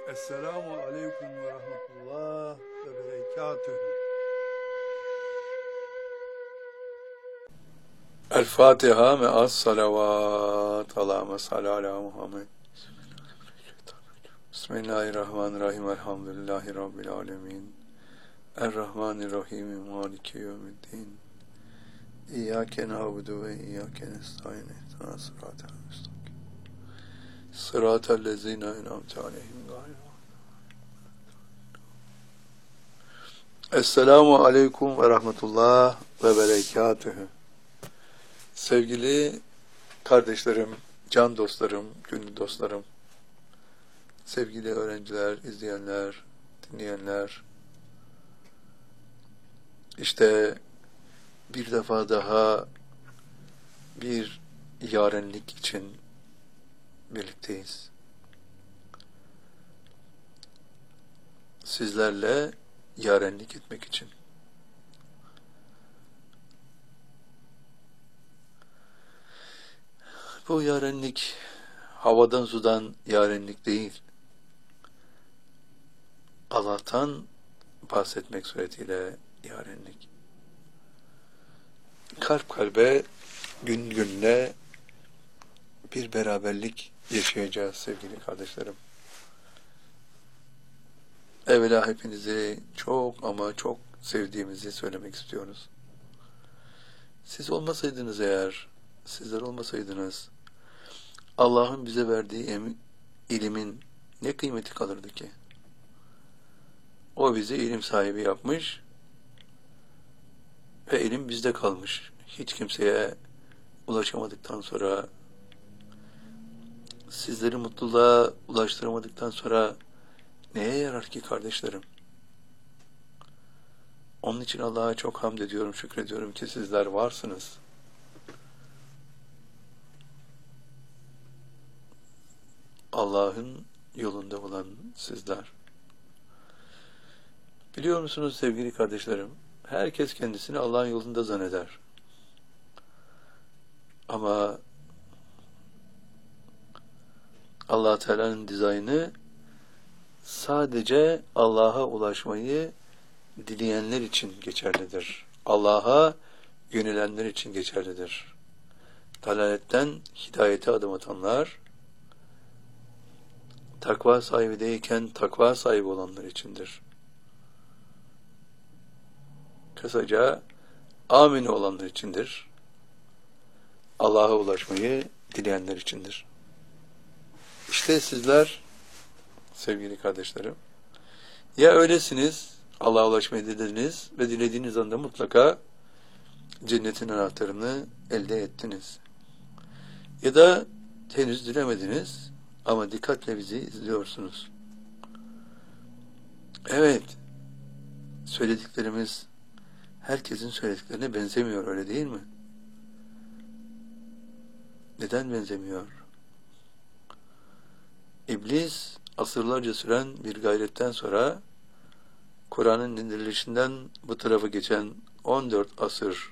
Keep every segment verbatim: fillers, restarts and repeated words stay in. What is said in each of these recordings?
Esselamu aleyküm ve rahmetullah ve berekatühü. El Fatiha me'as salavat. Allahümme salli ala Muhammed. Bismillahirrahmanirrahim. Elhamdülillahi Rabbil alemin. Errahmanirrahim. Maliki yevmiddin. İyyâke na'budu ve iyyâke nestaîn. İhdinas sıratal müstakim. Sıratal lezîne en'amte aleyhim gâyril Esselamu aleyküm ve rahmetullah ve berekatühü. Sevgili kardeşlerim, can dostlarım, gönül dostlarım, sevgili öğrenciler, izleyenler, dinleyenler, işte bir defa daha bir yarenlik için birlikteyiz. Sizlerle yarenlik etmek için. Bu yarenlik havadan sudan yarenlik değil. Allah'tan bahsetmek suretiyle yarenlik. Kalp kalbe, gün günle bir beraberlik yaşayacağız sevgili kardeşlerim. Evvela hepinizi çok ama çok sevdiğimizi söylemek istiyoruz. Siz olmasaydınız eğer, sizler olmasaydınız, Allah'ın bize verdiği em- ilimin ne kıymeti kalırdı ki? O bizi ilim sahibi yapmış ve ilim bizde kalmış. Hiç kimseye ulaşamadıktan sonra, sizleri mutluluğa ulaştıramadıktan sonra neye yarar ki kardeşlerim? Onun için Allah'a çok hamd ediyorum, şükrediyorum ki sizler varsınız. Allah'ın yolunda olan sizler. Biliyor musunuz sevgili kardeşlerim? Herkes kendisini Allah'ın yolunda zanneder. Ama Allah Teala'nın dizaynı sadece Allah'a ulaşmayı dileyenler için geçerlidir. Allah'a yönelenler için geçerlidir. Dalaletten hidayete adım atanlar, takva sahibi değilken takva sahibi olanlar içindir. Kısaca amin olanlar içindir. Allah'a ulaşmayı dileyenler içindir. İşte sizler sevgili kardeşlerim, ya öylesiniz, Allah'a ulaşmayı dilediniz ve dilediğiniz anda mutlaka cennetin anahtarını elde ettiniz. Ya da henüz dilemediniz ama dikkatle bizi izliyorsunuz. Evet, söylediklerimiz herkesin söylediklerine benzemiyor, öyle değil mi? Neden benzemiyor? İblis, asırlarca süren bir gayretten sonra Kur'an'ın indirilişinden bu tarafa geçen on dört asır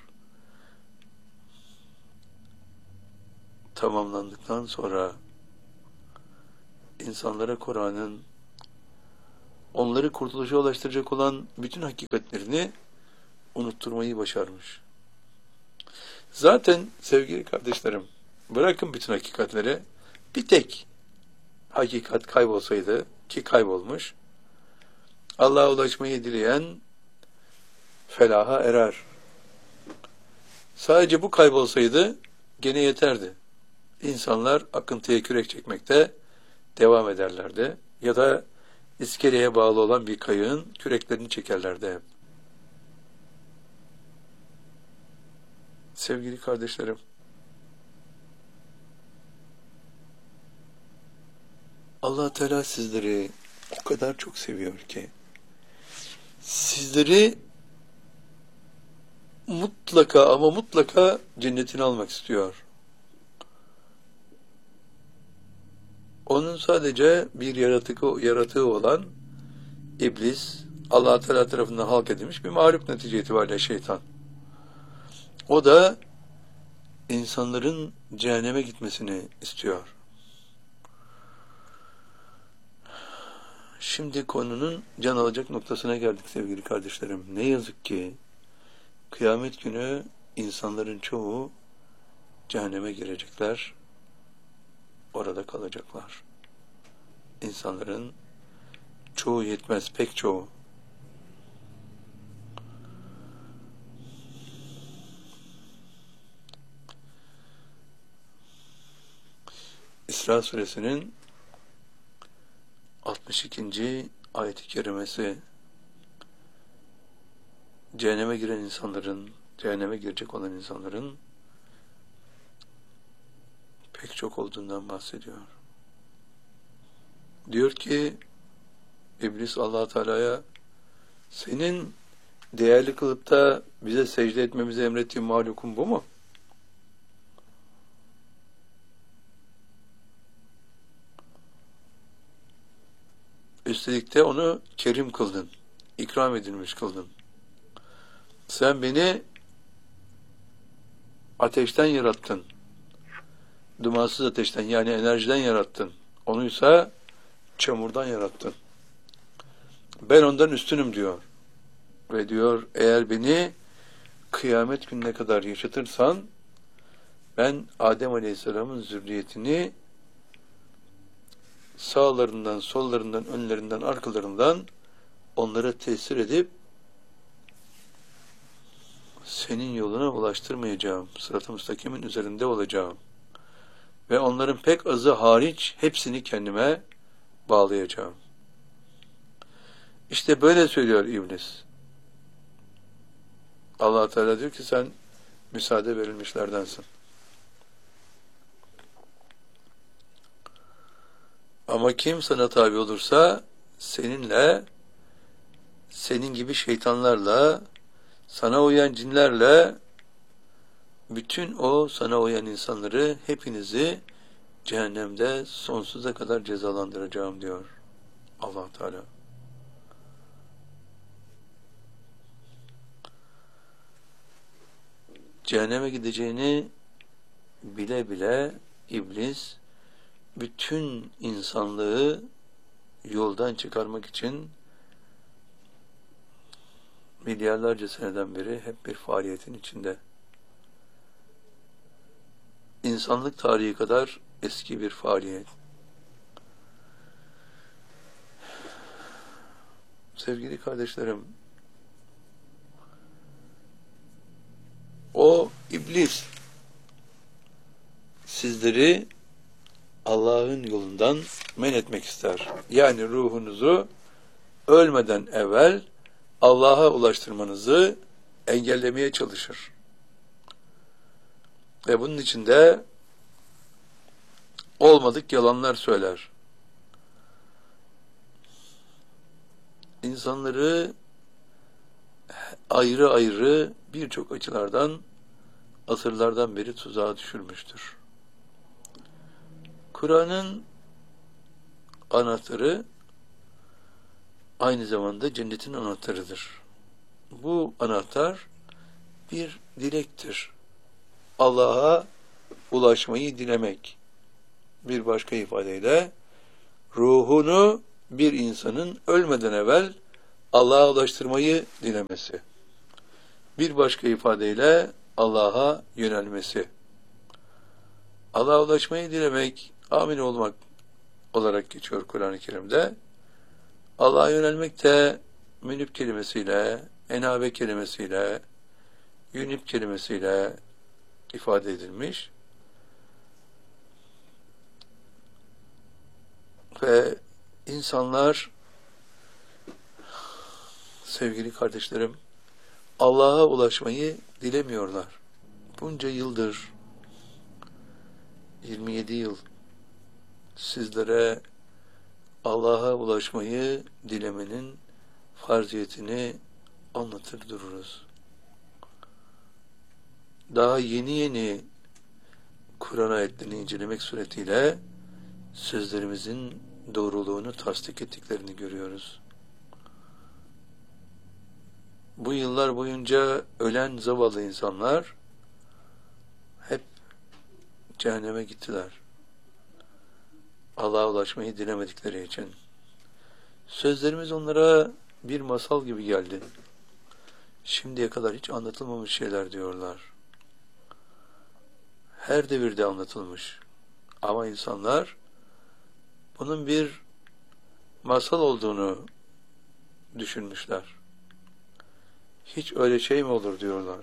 tamamlandıktan sonra insanlara Kur'an'ın onları kurtuluşa ulaştıracak olan bütün hakikatlerini unutturmayı başarmış. Zaten sevgili kardeşlerim, bırakın bütün hakikatleri, bir tek hakikat kaybolsaydı, ki kaybolmuş, Allah'a ulaşmayı dileyen felaha erer. Sadece bu kaybolsaydı gene yeterdi. İnsanlar akıntıya kürek çekmekte devam ederlerdi. Ya da iskeleye bağlı olan bir kayığın küreklerini çekerlerdi hep. Sevgili kardeşlerim, Allah Teala sizleri o kadar çok seviyor ki, sizleri mutlaka ama mutlaka cennetine almak istiyor. Onun sadece bir yaratığı, yaratığı olan iblis, Allah Teala tarafından halk edilmiş bir mağlup, netice itibariyle şeytan. O da insanların cehenneme gitmesini istiyor. Şimdi konunun can alacak noktasına geldik sevgili kardeşlerim. Ne yazık ki kıyamet günü insanların çoğu cehenneme girecekler, orada kalacaklar. İnsanların çoğu yetmez, pek çoğu. İsra suresinin altmış ikinci ayet-i kerimesi, cehenneme giren insanların, cehenneme girecek olan insanların pek çok olduğundan bahsediyor. Diyor ki İblis Allah Teala'ya, senin değerli kılıp da bize secde etmemizi emrettiğin mahlukun bu mu? Üstelik de onu kerim kıldın, ikram edilmiş kıldın. Sen beni ateşten yarattın, dumansız ateşten, yani enerjiden yarattın. Onuysa çamurdan yarattın. Ben ondan üstünüm diyor. Ve diyor, eğer beni kıyamet gününe kadar yaşatırsan, ben Adem Aleyhisselam'ın zürriyetini sağlarından, sollarından, önlerinden, arkalarından onlara tesir edip senin yoluna ulaştırmayacağım. Sırat-ı müstakimin üzerinde olacağım. Ve onların pek azı hariç hepsini kendime bağlayacağım. İşte böyle söylüyor İblis. Allah Teala diyor ki sen müsaade verilmişlerdensin. Ama kim sana tabi olursa seninle, senin gibi şeytanlarla, sana uyan cinlerle, bütün o sana uyan insanları, hepinizi cehennemde sonsuza kadar cezalandıracağım diyor Allah Teala. Cehenneme gideceğini bile bile İblis bütün insanlığı yoldan çıkarmak için milyarlarca seneden beri hep bir faaliyetin içinde. İnsanlık tarihi kadar eski bir faaliyet. Sevgili kardeşlerim, o İblis sizleri Allah'ın yolundan men etmek ister. Yani ruhunuzu ölmeden evvel Allah'a ulaştırmanızı engellemeye çalışır. Ve bunun için de olmadık yalanlar söyler. İnsanları ayrı ayrı birçok açılardan asırlardan beri tuzağa düşürmüştür. Kur'an'ın anahtarı aynı zamanda cennetin anahtarıdır. Bu anahtar bir dilektir. Allah'a ulaşmayı dilemek. Bir başka ifadeyle ruhunu bir insanın ölmeden evvel Allah'a ulaştırmayı dilemesi. Bir başka ifadeyle Allah'a yönelmesi. Allah'a ulaşmayı dilemek, amin olmak olarak geçiyor Kur'an-ı Kerim'de. Allah'a yönelmek de münib kelimesiyle, enabe kelimesiyle, yünib kelimesiyle ifade edilmiş. Ve insanlar, sevgili kardeşlerim, Allah'a ulaşmayı dilemiyorlar. Bunca yıldır, yirmi yedi yıl sizlere Allah'a ulaşmayı dilemenin farziyetini anlatır dururuz. Daha yeni yeni Kur'an ayetlerini incelemek suretiyle sözlerimizin doğruluğunu tasdik ettiklerini görüyoruz. Bu yıllar boyunca ölen zavallı insanlar hep cehenneme gittiler. Allah'a ulaşmayı dilemedikleri için. Sözlerimiz onlara bir masal gibi geldi. Şimdiye kadar hiç anlatılmamış şeyler diyorlar. Her devirde anlatılmış. Ama insanlar bunun bir masal olduğunu düşünmüşler. Hiç öyle şey mi olur diyorlar.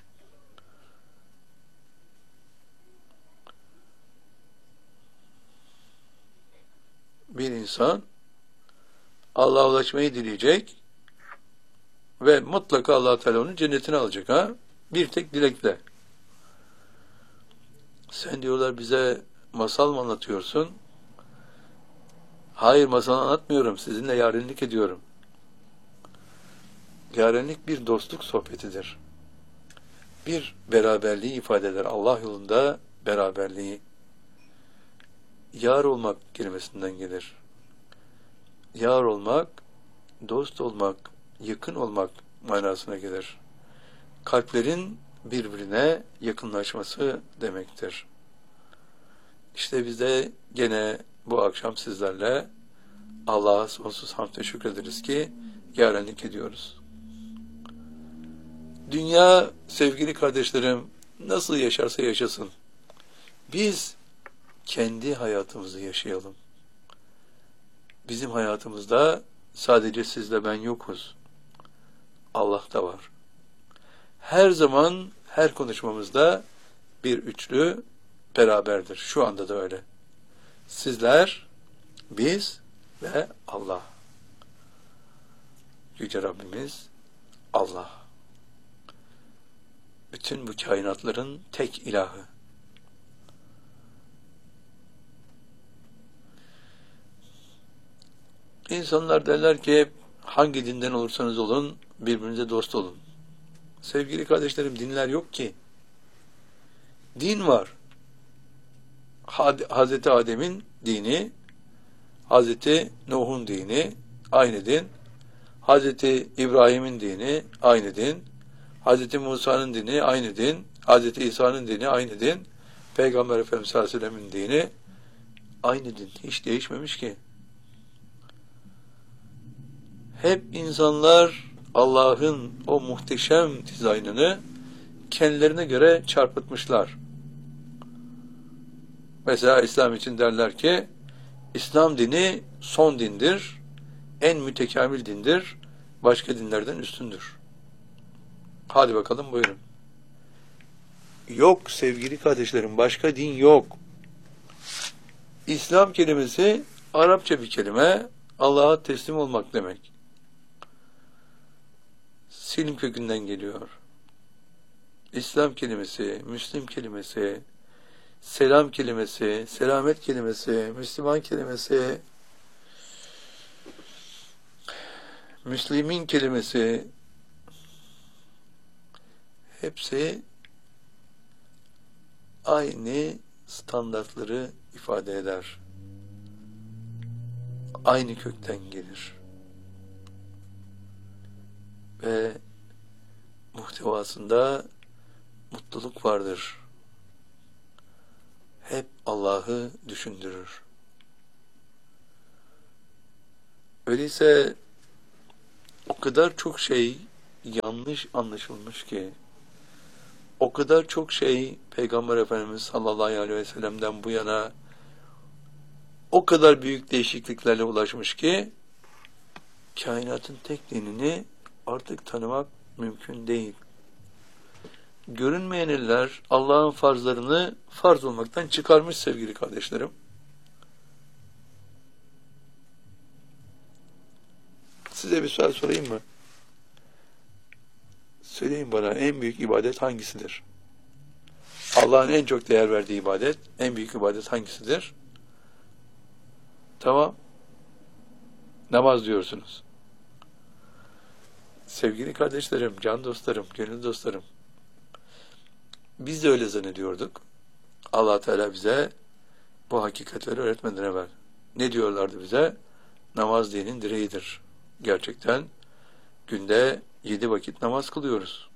Bir insan Allah'a ulaşmayı dileyecek ve mutlaka Allah Teala onun cennetine alacak ha. Bir tek dilekle. Sen diyorlar bize masal mı anlatıyorsun? Hayır, masal anlatmıyorum. Sizinle yarenlik ediyorum. Yarenlik bir dostluk sohbetidir. Bir beraberliği ifade eder. Allah yolunda beraberliği. Yar olmak kelimesinden gelir. Yar olmak, dost olmak, yakın olmak manasına gelir. Kalplerin birbirine yakınlaşması demektir. İşte biz de gene bu akşam sizlerle Allah'a sonsuz hamd ve şükrederiz ki yarenlik ediyoruz. Dünya, sevgili kardeşlerim, nasıl yaşarsa yaşasın. Biz kendi hayatımızı yaşayalım. Bizim hayatımızda sadece sizle ben yokuz. Allah da var. Her zaman, her konuşmamızda bir üçlü beraberdir. Şu anda da öyle. Sizler, biz ve Allah. Yüce Rabbimiz Allah. Bütün bu kainatların tek ilahı. İnsanlar derler ki hep hangi dinden olursanız olun birbirinize dost olun. Sevgili kardeşlerim, dinler yok ki. Din var. Hazreti Adem'in dini, Hazreti Nuh'un dini aynı din. Hazreti İbrahim'in dini aynı din. Hazreti Musa'nın dini aynı din. Hazreti İsa'nın dini aynı din. Peygamber Efendimiz sallallahu aleyhi ve sellem'in dini aynı din. Hiç değişmemiş ki. Hep insanlar Allah'ın o muhteşem dizaynını kendilerine göre çarpıtmışlar. Mesela İslam için derler ki İslam dini son dindir, en mütekamil dindir, başka dinlerden üstündür. Hadi bakalım, buyurun. Yok sevgili kardeşlerim, başka din yok. İslam kelimesi Arapça bir kelime, Allah'a teslim olmak demek. Silim kökünden geliyor. İslam kelimesi, Müslim kelimesi, selam kelimesi, selamet kelimesi, Müslüman kelimesi, Müslimin kelimesi, hepsi aynı standartları ifade eder. Aynı kökten gelir. Ve muhtevasında mutluluk vardır. Hep Allah'ı düşündürür. Öyleyse o kadar çok şey yanlış anlaşılmış ki, o kadar çok şey Peygamber Efendimiz sallallahu aleyhi ve sellem'den bu yana o kadar büyük değişikliklerle ulaşmış ki kainatın tek dinini artık tanımak mümkün değil. Görünmeyen eller Allah'ın farzlarını farz olmaktan çıkarmış sevgili kardeşlerim. Size bir soru sorayım mı? Söyleyin bana, en büyük ibadet hangisidir? Allah'ın en çok değer verdiği ibadet, en büyük ibadet hangisidir? Tamam. Namaz diyorsunuz. Sevgili kardeşlerim, can dostlarım, gönül dostlarım, biz de öyle zannediyorduk. Allah Teala bize bu hakikatleri öğretmeden evvel ne diyorlardı bize? Namaz dinin direğidir. Gerçekten günde yedi vakit namaz kılıyoruz.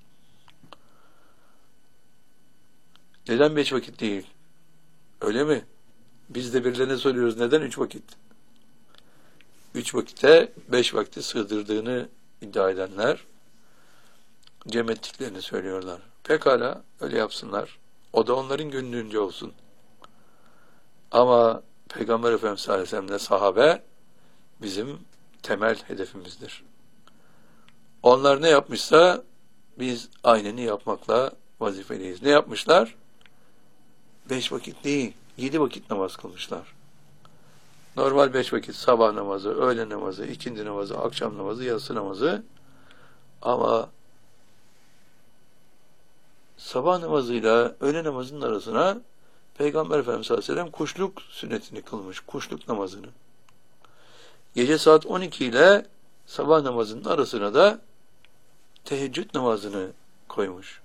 Neden beş vakit değil? Öyle mi? Biz de birilerine soruyoruz, neden üç vakit? üç vakitte beş vakti sığdırdığını iddia edenler cem ettiklerini söylüyorlar. Pekala öyle yapsınlar. O da onların gönlünce olsun. Ama Peygamber Efendimiz sallallahu aleyhi ve sellem'le sahabe bizim temel hedefimizdir. Onlar ne yapmışsa biz aynını yapmakla vazifeliyiz. Ne yapmışlar? Beş vakit değil, yedi vakit namaz kılmışlar. Normal beş vakit sabah namazı, öğle namazı, ikindi namazı, akşam namazı, yatsı namazı. Ama sabah namazıyla öğle namazının arasına Peygamber Efendimiz sallallahu aleyhi ve sellem kuşluk sünnetini kılmış, kuşluk namazını. Gece saat on iki ile sabah namazının arasına da teheccüd namazını koymuş.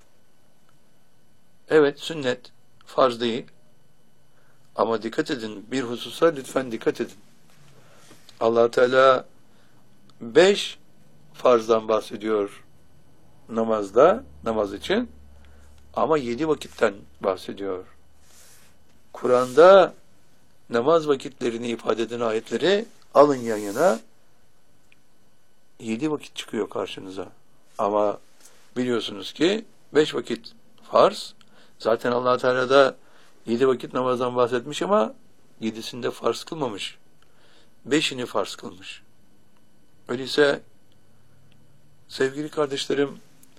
Evet, sünnet, farz değil. Ama dikkat edin, bir hususa lütfen dikkat edin. Allah Teala beş farzdan bahsediyor namazda, namaz için. Ama yedi vakitten bahsediyor. Kur'an'da namaz vakitlerini ifade eden ayetleri alın yan yana. Yedi vakit çıkıyor karşınıza. Ama biliyorsunuz ki beş vakit farz. Zaten Allah Teala da yedi vakit namazdan bahsetmiş ama yedisinde farz kılmamış. Beşini farz kılmış. Öyleyse sevgili kardeşlerim,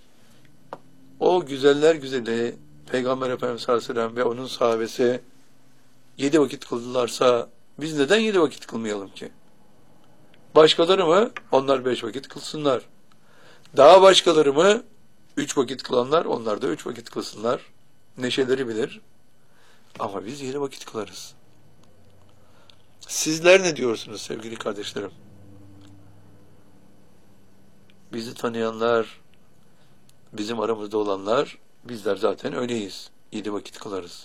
o güzeller güzeli Peygamber Efendimiz sallallahu aleyhi ve sellem ve onun sahabesi yedi vakit kıldılarsa biz neden yedi vakit kılmayalım ki? Başkaları mı? Onlar beş vakit kılsınlar. Daha başkaları mı? Üç vakit kılanlar, onlar da üç vakit kılsınlar. Neşeleri bilir. Ama biz yedi vakit kılarız. Sizler ne diyorsunuz sevgili kardeşlerim? Bizi tanıyanlar, bizim aramızda olanlar, bizler zaten öyleyiz. Yedi vakit kılarız.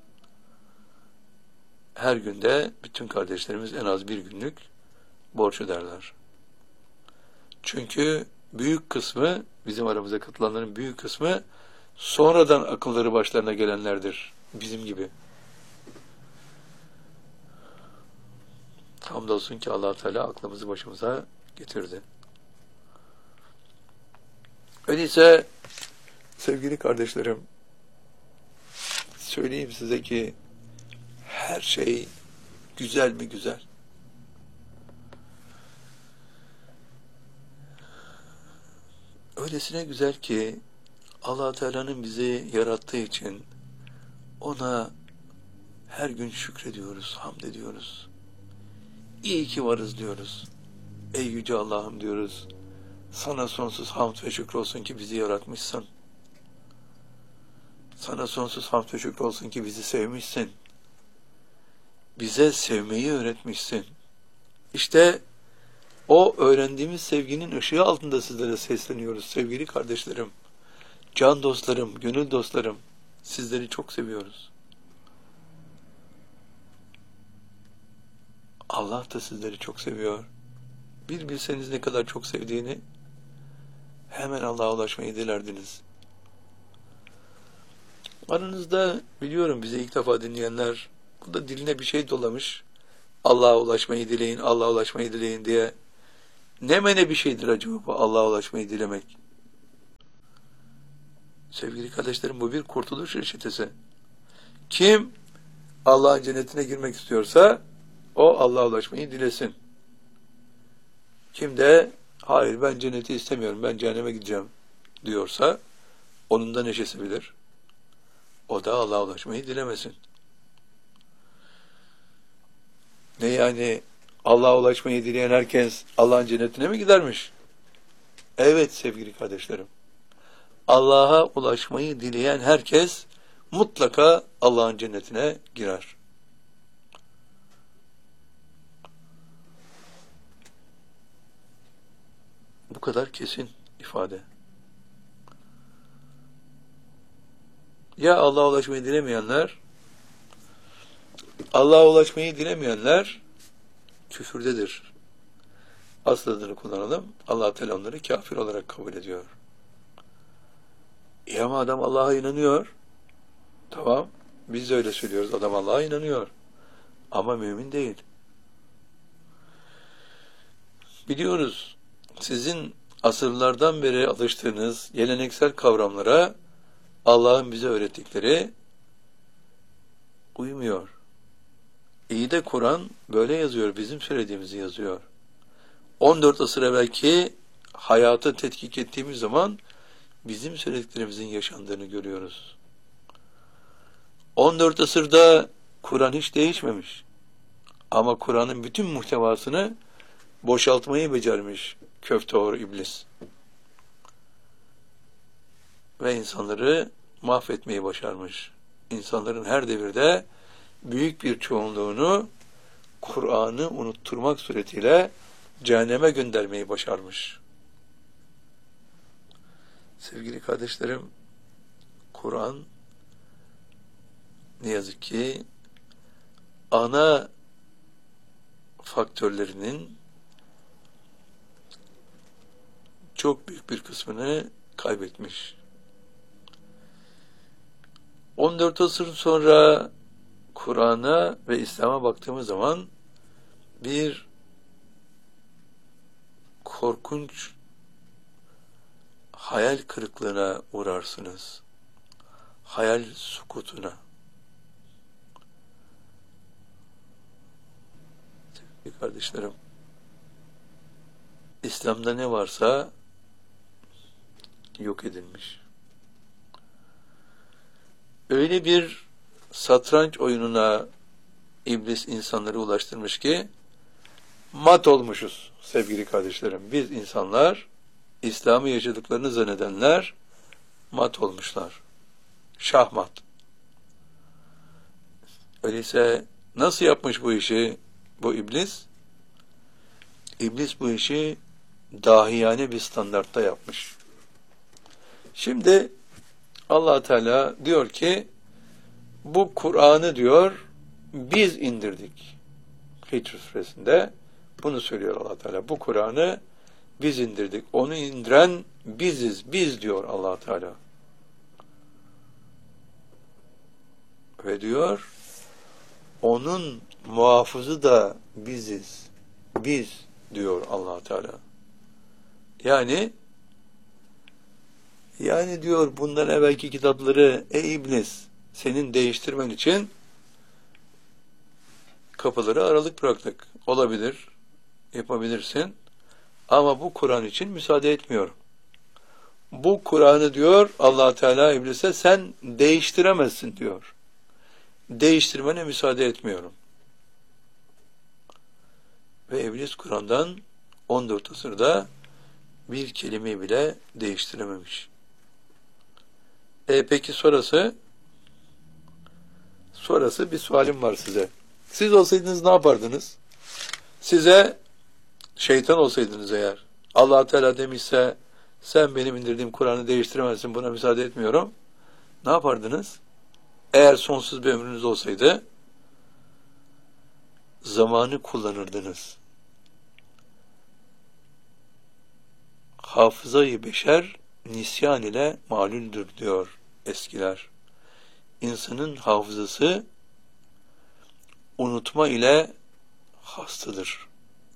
Her günde bütün kardeşlerimiz en az bir günlük borç öderler. Çünkü büyük kısmı, bizim aramıza katılanların büyük kısmı sonradan akılları başlarına gelenlerdir. Bizim gibi. Hamdolsun ki Allah Teala aklımızı başımıza getirdi. Öyleyse sevgili kardeşlerim, söyleyeyim size ki her şey güzel mi güzel? Öylesine güzel ki Allah Teala'nın bizi yarattığı için ona her gün şükrediyoruz, hamd ediyoruz. İyi ki varız diyoruz. Ey yüce Allah'ım diyoruz. Sana sonsuz hamd ve şükür olsun ki bizi yaratmışsın. Sana sonsuz hamd ve şükür olsun ki bizi sevmişsin. Bize sevmeyi öğretmişsin. İşte o öğrendiğimiz sevginin ışığı altında sizlere sesleniyoruz sevgili kardeşlerim. Can dostlarım, gönül dostlarım, sizleri çok seviyoruz. Allah da sizleri çok seviyor. Bir bilseniz ne kadar çok sevdiğini, hemen Allah'a ulaşmayı dilerdiniz. Aranızda biliyorum bizi ilk defa dinleyenler, bu da diline bir şey dolamış. Allah'a ulaşmayı dileyin, Allah'a ulaşmayı dileyin diye. Ne mene bir şeydir acaba bu Allah'a ulaşmayı dilemek? Sevgili kardeşlerim, bu bir kurtuluş reçetesi. Kim Allah'ın cennetine girmek istiyorsa o Allah'a ulaşmayı dilesin. Kim de hayır ben cenneti istemiyorum, ben cehenneme gideceğim diyorsa onun da neşesi bilir. O da Allah'a ulaşmayı dilemesin. Ne yani Allah'a ulaşmayı dileyen herkes Allah'ın cennetine mi gidermiş? Evet sevgili kardeşlerim. Allah'a ulaşmayı dileyen herkes mutlaka Allah'ın cennetine girer. Bu kadar kesin ifade. Ya Allah'a ulaşmayı dilemeyenler, Allah'a ulaşmayı dilemeyenler küfürdedir. Asıl adını kullanalım. Allah Teala onları kafir olarak kabul ediyor. E ama adam Allah'a inanıyor. Tamam. Biz de öyle söylüyoruz. Adam Allah'a inanıyor. Ama mümin değil. Biliyoruz, sizin asırlardan beri alıştığınız geleneksel kavramlara Allah'ın bize öğrettikleri uymuyor. İyi de Kur'an böyle yazıyor, bizim söylediğimizi yazıyor. on dört asır evvelki hayatı tetkik ettiğimiz zaman bizim söylediklerimizin yaşandığını görüyoruz. on dört asırda Kur'an hiç değişmemiş. Ama Kur'an'ın bütün muhtevasını boşaltmayı becermiş köfteor iblis. Ve insanları mahvetmeyi başarmış. İnsanların her devirde büyük bir çoğunluğunu Kur'an'ı unutturmak suretiyle cehenneme göndermeyi başarmış. Sevgili kardeşlerim, Kur'an ne yazık ki ana faktörlerinin çok büyük bir kısmını kaybetmiş. on dört asır sonra Kur'an'a ve İslam'a baktığımız zaman bir korkunç hayal kırıklığına uğrarsınız. Hayal sukutuna. Sevgili kardeşlerim, İslam'da ne varsa yok edilmiş. Öyle bir satranç oyununa iblis insanları ulaştırmış ki mat olmuşuz sevgili kardeşlerim. Biz insanlar, İslam'ı yaşadıklarını zannedenler mat olmuşlar. Şahmat. Öyleyse nasıl yapmış bu işi bu iblis? İblis bu işi dahiyane bir standartta yapmış. Şimdi Allah Teala diyor ki bu Kur'an'ı diyor biz indirdik. Hicr suresinde bunu söylüyor Allah Teala. Bu Kur'an'ı biz indirdik. Onu indiren biziz. Biz diyor Allah Teala. Ve diyor onun muhafızı da biziz. Biz diyor Allah Teala. Yani yani diyor bundan evvelki kitapları ey iblis senin değiştirmen için kapıları aralık bıraktık. Olabilir, yapabilirsin. Ama bu Kur'an için müsaade etmiyorum. Bu Kur'an'ı diyor Allah Teala iblise sen değiştiremezsin diyor. Değiştirmene müsaade etmiyorum. Ve iblis Kur'an'dan on dört asırda bir kelime bile değiştirememiş. E peki sonrası? Sonrası bir sualim var size. Siz olsaydınız ne yapardınız? Size şeytan olsaydınız eğer, Allah Teala demişse sen benim indirdiğim Kur'an'ı değiştiremezsin, buna müsaade etmiyorum. Ne yapardınız? Eğer sonsuz bir ömrünüz olsaydı zamanı kullanırdınız. Hafızayı beşer nisyan ile malüldür diyor eskiler. İnsanın hafızası unutma ile hastadır.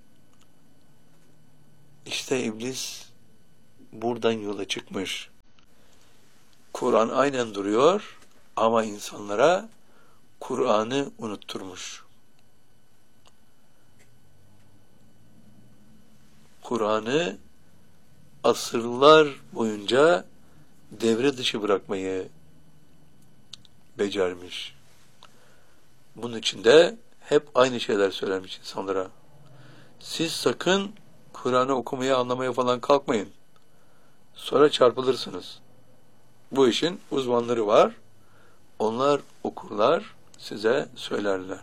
İşte iblis buradan yola çıkmış. Kur'an aynen duruyor ama insanlara Kur'an'ı unutturmuş. Kur'an'ı asırlar boyunca devre dışı bırakmayı becermiş. Bunun için de hep aynı şeyler söylemiş insanlara. Siz sakın Kur'an'ı okumaya, anlamaya falan kalkmayın. Sonra çarpılırsınız. Bu işin uzmanları var. Onlar okurlar, size söylerler.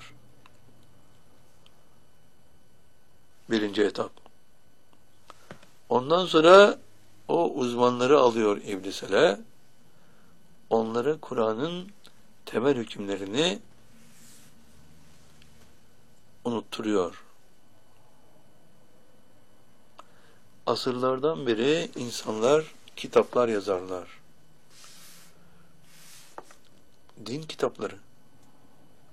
Birinci etap. Ondan sonra o uzmanları alıyor iblisele. Onlara Kur'an'ın temel hükümlerini unutturuyor. Asırlardan beri insanlar kitaplar yazarlar. Din kitapları.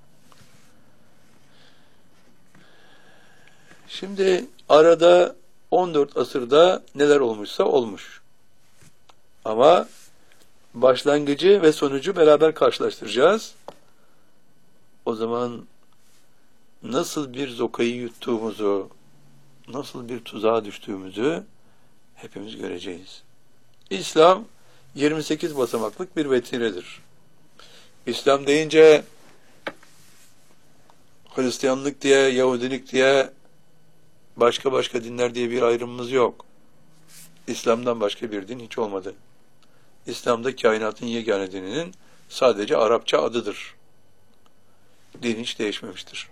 Şimdi arada on dört asırda neler olmuşsa olmuş. Ama başlangıcı ve sonucu beraber karşılaştıracağız. O zaman nasıl bir zokayı yuttuğumuzu, nasıl bir tuzağa düştüğümüzü hepimiz göreceğiz. İslam yirmi sekiz basamaklık bir vetiredir. İslam deyince Hristiyanlık diye, Yahudilik diye, başka başka dinler diye bir ayrımımız yok. İslam'dan başka bir din hiç olmadı. İslam'da kainatın yegane dininin sadece Arapça adıdır. Din hiç değişmemiştir.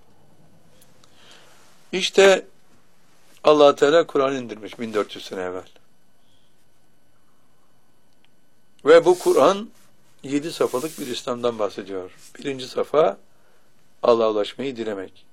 İşte Allah Teala Kur'an indirmiş bin dört yüz sene evvel. Ve bu Kur'an yedi safhalık bir İslam'dan bahsediyor. Birinci safa Allah'a ulaşmayı dilemek.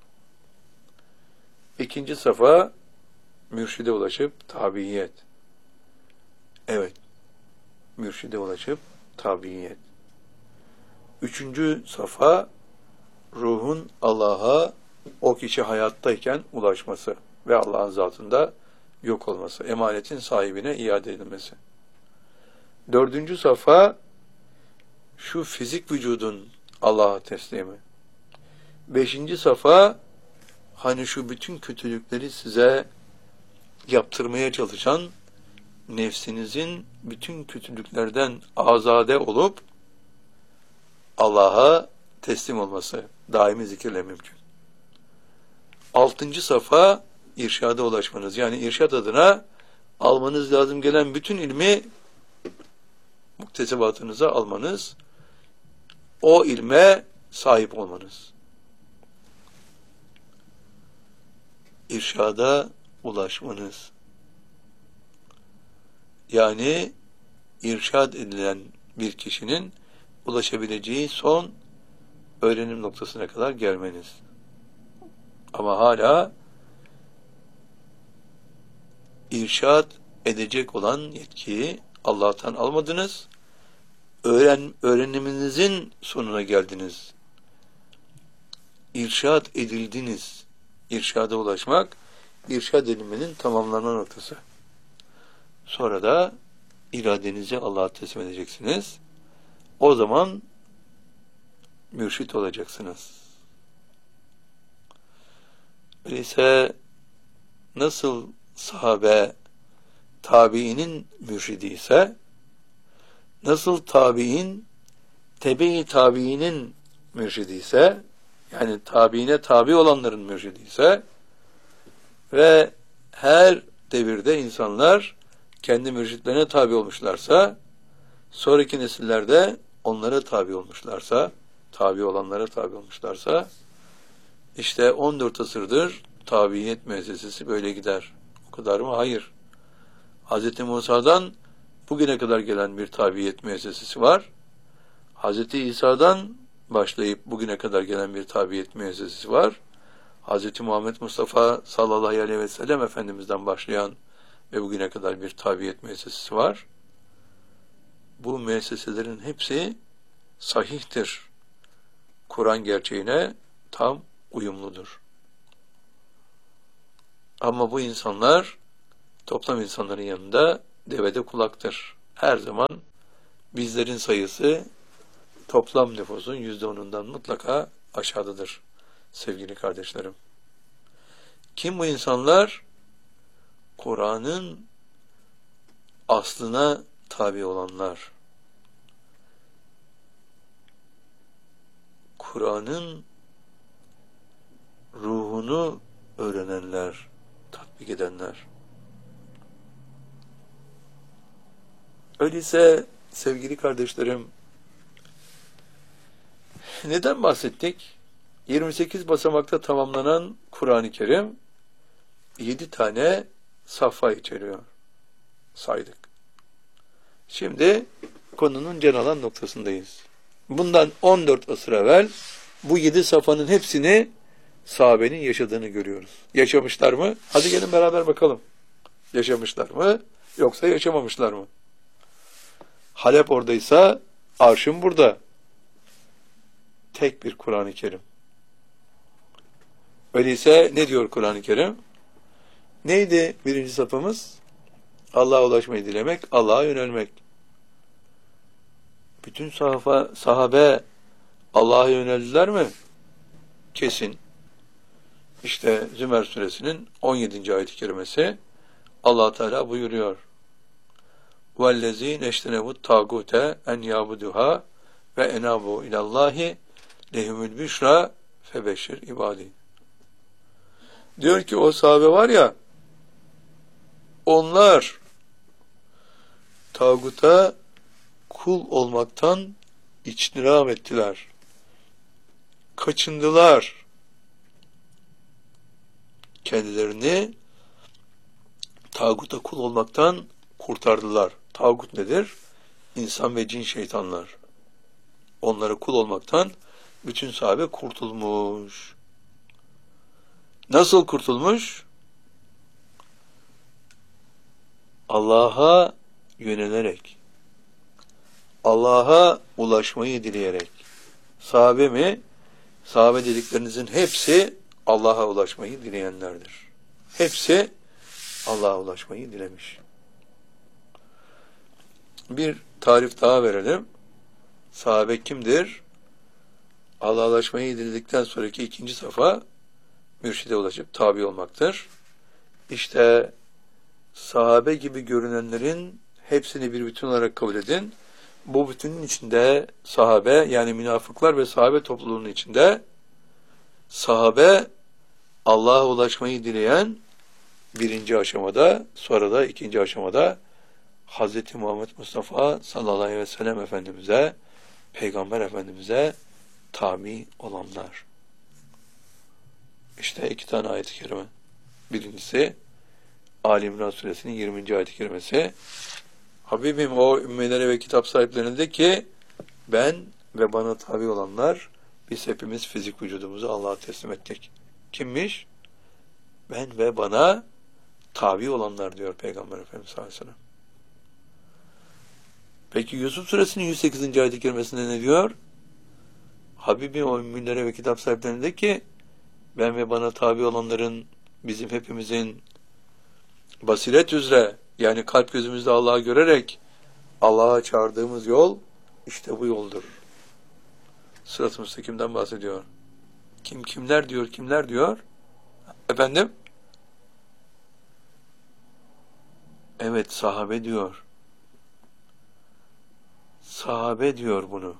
İkinci safa mürşide ulaşıp tabiiyet. Evet, mürşide ulaşıp tabiiyet. Üçüncü safa ruhun Allah'a o kişi hayattayken ulaşması ve Allah'ın zatında yok olması, emanetin sahibine iade edilmesi. Dördüncü safa şu fizik vücudun Allah'a teslimi. Beşinci safa hani şu bütün kötülükleri size yaptırmaya çalışan nefsinizin bütün kötülüklerden azade olup Allah'a teslim olması daimi zikirle mümkün. Altıncı safa irşada ulaşmanız. Yani irşad adına almanız lazım gelen bütün ilmi muktesebatınıza almanız, o ilme sahip olmanız. İrşada ulaşmanız. Yani irşad edilen bir kişinin ulaşabileceği son öğrenim noktasına kadar gelmeniz. Ama hala irşad edecek olan yetkiyi Allah'tan almadınız. Öğren, öğreniminizin sonuna geldiniz. İrşad edildiniz. İrşada ulaşmak, irşad edilmenin tamamlanma noktası. Sonra da iradenizi Allah'a teslim edeceksiniz. O zaman mürşit olacaksınız. Öyleyse nasıl sahabe tabiinin mürşidi ise, nasıl tabiin tebe-i tabiinin mürşidi ise, yani tabiine tabi olanların mürşidi ise ve her devirde insanlar kendi mürşitlerine tabi olmuşlarsa, sonraki nesillerde onlara tabi olmuşlarsa, tabi olanlara tabi olmuşlarsa, işte on dört asırdır tabiiyet müessesesi böyle gider. O kadar mı? Hayır. Hz. Musa'dan bugüne kadar gelen bir tabiiyet müessesesi var. Hz. İsa'dan başlayıp bugüne kadar gelen bir tabiiyet müessesesi var. Hz. Muhammed Mustafa sallallahu aleyhi ve sellem Efendimiz'den başlayan ve bugüne kadar bir tabiiyet müessesesi var. Bu müesseselerin hepsi sahihtir. Kur'an gerçeğine tam uyumludur. Ama bu insanlar toplam insanların yanında devede kulaktır. Her zaman bizlerin sayısı toplam nüfusun yüzde onundan mutlaka aşağıdadır sevgili kardeşlerim. Kim bu insanlar? Kur'an'ın aslına tabi olanlar. Kur'an'ın ruhunu öğrenenler, tatbik edenler. Öyleyse sevgili kardeşlerim, neden bahsettik? yirmi sekiz basamakta tamamlanan Kur'an-ı Kerim yedi tane safha içeriyor. Saydık. Şimdi konunun can alan noktasındayız. Bundan on dört asır evvel bu yedi safhanın hepsini sahabenin yaşadığını görüyoruz. Yaşamışlar mı? Hadi gelin beraber bakalım. Yaşamışlar mı? Yoksa yaşamamışlar mı? Halep oradaysa arşın burada. Tek bir Kur'an-ı Kerim. Öyleyse ne diyor Kur'an-ı Kerim? Neydi birinci safımız? Allah'a ulaşmayı dilemek, Allah'a yönelmek. Bütün sahabe, sahabe Allah'a yöneldiler mi? Kesin. İşte Zümer suresinin on yedinci ayet-i kerimesi Allah Teala buyuruyor. وَالَّذ۪ينَ اَشْتَنَبُوا التَّاغُوتَ اَنْ يَعْبُدُهَا وَاَنَابُوا اِلَى اللّٰهِ لَهُمُ الْبُشْرَى فَبَشِّرْ ibadi. Diyor ki o sahabe var ya, onlar tağuta kul olmaktan içtinab ettiler. Kaçındılar. Kendilerini tağuta kul olmaktan kurtardılar. Tağut nedir? İnsan ve cin şeytanlar. Onlara kul olmaktan bütün sahabe kurtulmuş. Nasıl kurtulmuş? Allah'a yönelerek, Allah'a ulaşmayı dileyerek. Sahabe mi? Sahabe dediklerinizin hepsi Allah'a ulaşmayı dileyenlerdir. Hepsi Allah'a ulaşmayı dilemiş. Bir tarif daha verelim. Sahabe kimdir? Allah'a ulaşmayı diledikten sonraki ikinci safa mürşide ulaşıp tabi olmaktır. İşte sahabe gibi görünenlerin hepsini bir bütün olarak kabul edin. Bu bütünün içinde sahabe, yani münafıklar ve sahabe topluluğunun içinde sahabe Allah'a ulaşmayı dileyen birinci aşamada, sonra da ikinci aşamada Hazreti Muhammed Mustafa sallallahu aleyhi ve sellem Efendimiz'e, Peygamber Efendimiz'e tabi olanlar. İşte iki tane ayet-i kerime. Birincisi Ali İmran suresinin yirminci ayet-i kerimesi. Habibim o ümmelere ve kitap sahiplerine de ki ben ve bana tabi olanlar, biz hepimiz fizik vücudumuzu Allah'a teslim ettik. Kimmiş? Ben ve bana tabi olanlar diyor Peygamber Efendimiz sallallahu aleyhi ve sellem. Peki Yusuf suresinin yüz sekizinci ayet-i kerimesinde ne diyor? Habibim o ümmelere ve kitap sahiplerine de ki ben ve bana tabi olanların, bizim hepimizin basiret üzere, yani kalp gözümüzde Allah'ı görerek Allah'a çağırdığımız yol işte bu yoldur. Sırat-ı müstakimden bahsediyor. Kim kimler diyor, kimler diyor? Efendim? Evet, sahabe diyor. Sahabe diyor bunu.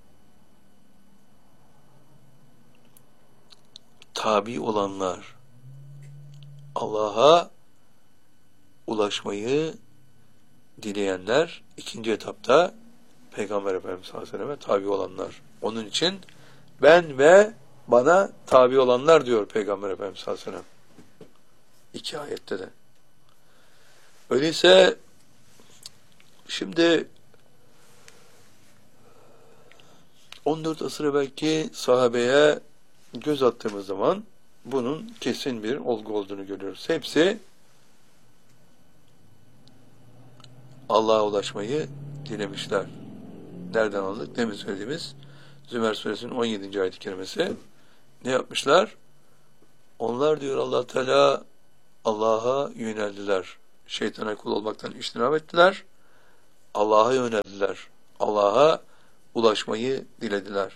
Tabi olanlar, Allah'a ulaşmayı dileyenler, ikinci etapta Peygamber Efendimiz sallallahu aleyhi ve sellem'e tabi olanlar. Onun için ben ve bana tabi olanlar diyor Peygamber Efendimiz sallallahu aleyhi ve sellem. İki ayette de. Öyleyse şimdi on dört asır evvelki sahabeye göz attığımız zaman bunun kesin bir olgu olduğunu görüyoruz. Hepsi Allah'a ulaşmayı dilemişler. Nereden aldık? Demin söylediğimiz Zümer suresinin on yedinci ayet-i kerimesi. Ne yapmışlar? Onlar diyor Allah Teala Allah'a yöneldiler. Şeytana kul olmaktan içtinab ettiler. Allah'a yöneldiler. Allah'a ulaşmayı dilediler.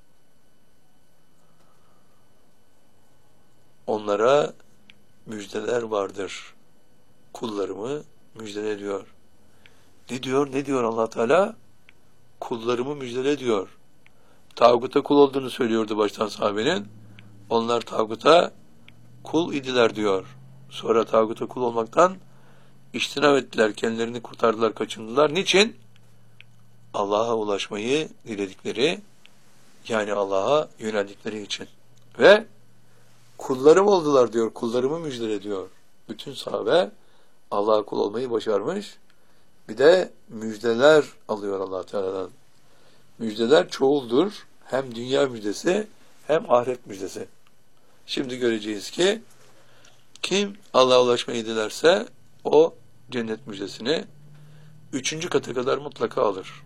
Onlara müjdeler vardır. Kullarımı müjdele diyor. Ne diyor? Ne diyor Allah Teala? Kullarımı müjdele diyor. Tağuta kul olduğunu söylüyordu baştan sahabenin. Onlar tağuta kul idiler diyor. Sonra tağuta kul olmaktan içtinab ettiler. Kendilerini kurtardılar, kaçındılar. Niçin? Allah'a ulaşmayı diledikleri, yani Allah'a yöneldikleri için. Ve kullarım oldular diyor. Kullarımı müjdele diyor. Bütün sahabe Allah'a kul olmayı başarmış. Bir de müjdeler alıyor Allah Teala'dan. Müjdeler çoğuldur. Hem dünya müjdesi hem ahiret müjdesi. Şimdi göreceğiz ki kim Allah'a ulaşmayı dilerse o cennet müjdesini üçüncü kata kadar mutlaka alır.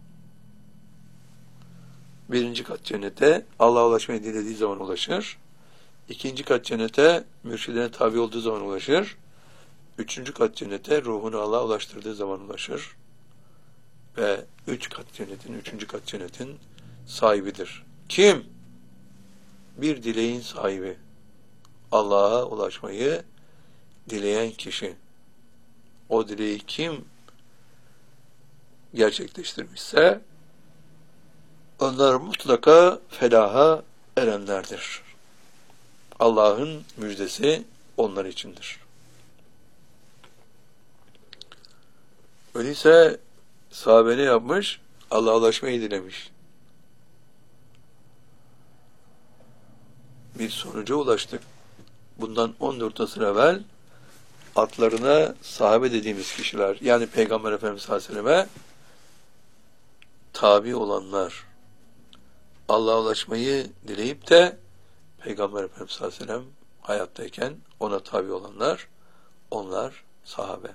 Birinci kat cennete Allah'a ulaşmayı dilediği zaman ulaşır. İkinci kat cennete mürşidine tabi olduğu zaman ulaşır. üçüncü kat cennete ruhunu Allah'a ulaştırdığı zaman ulaşır ve üç kat cennetin, üçüncü kat cennetin sahibidir. Kim? Bir dileğin sahibi. Allah'a ulaşmayı dileyen kişi. O dileği kim gerçekleştirmişse onlar mutlaka felaha erenlerdir. Allah'ın müjdesi onlar içindir. Öyleyse sahabe ne yapmış? Allah'a ulaşmayı dilemiş. Bir sonuca ulaştık. Bundan on dört asır evvel atlarına sahabe dediğimiz kişiler, yani Peygamber Efendimiz sallallahu aleyhi ve selleme tabi olanlar, Allah'a ulaşmayı dileyip de Peygamber Efendimiz sallallahu aleyhi ve sellem hayattayken ona tabi olanlar, onlar sahabe.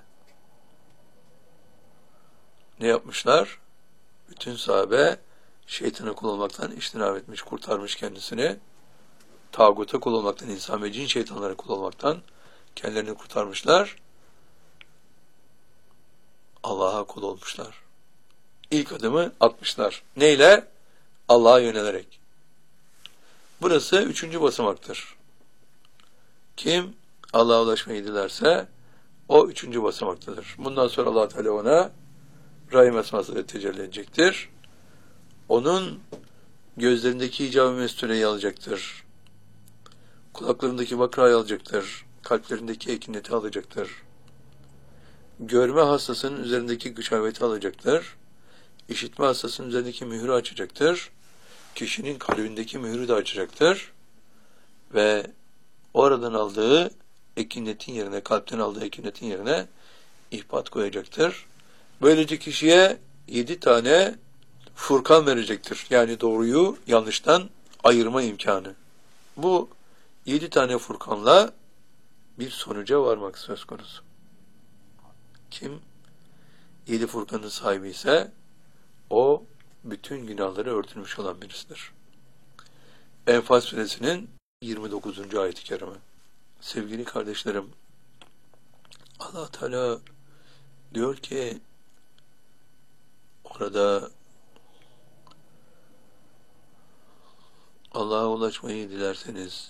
Ne yapmışlar? Bütün sahabe şeytana kul olmaktan içtinab etmiş, kurtarmış kendisini. Tağuta kul olmaktan, insan ve cin şeytanlara kul olmaktan kendilerini kurtarmışlar. Allah'a kul olmuşlar. İlk adımı atmışlar. Neyle? Allah'a yönelerek. Burası üçüncü basamaktır. Kim Allah'a ulaşmayı dilerse o üçüncü basamaktadır. Bundan sonra Allah Teala ona Rahim esmasıyla tecelli edecektir. Onun gözlerindeki icab-ı mestureyi alacaktır. Kulaklarındaki bakrayı alacaktır. Kalplerindeki ekineti alacaktır. Görme hastasının üzerindeki gışaveti alacaktır. İşitme hastasının üzerindeki mührü açacaktır. Kişinin kalbindeki mührü de açacaktır. Ve oradan aldığı ekinetin yerine, kalpten aldığı ekinetin yerine ihbat koyacaktır. Böylece kişiye yedi tane Furkan verecektir. Yani doğruyu yanlıştan ayırma imkanı. Bu yedi tane Furkanla bir sonuca varmak söz konusu. Kim yedi Furkanın sahibi ise o bütün günahları örtülmüş olan birisidir. Enfal suresinin yirmi dokuzuncu ayet-i kerime. Sevgili kardeşlerim, Allah Teala diyor ki orada Allah'a ulaşmayı dilerseniz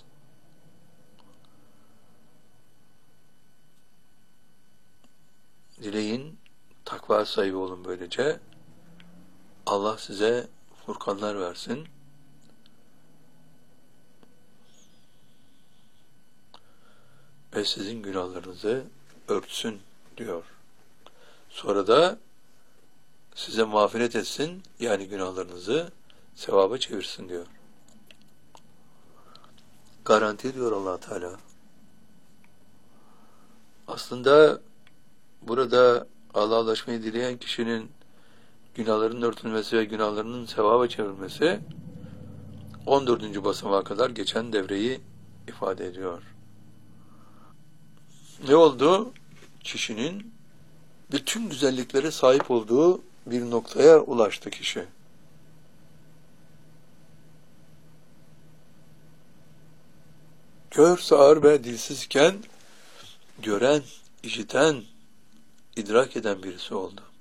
dileyin, takva sahibi olun böylece. Allah size furkanlar versin. Ve sizin günahlarınızı örtsün diyor. Sonra da size mağfiret etsin, yani günahlarınızı sevaba çevirsin diyor. Garanti ediyor Allah Teala. Aslında burada Allah'a ulaşmayı dileyen kişinin günahlarının örtülmesi ve günahlarının sevaba çevrilmesi on dördüncü basamağa kadar geçen devreyi ifade ediyor. Ne oldu? Kişinin bütün güzelliklere sahip olduğu bir noktaya ulaştı kişi. Kör, sağır ve dilsizken gören, işiten, idrak eden birisi oldu.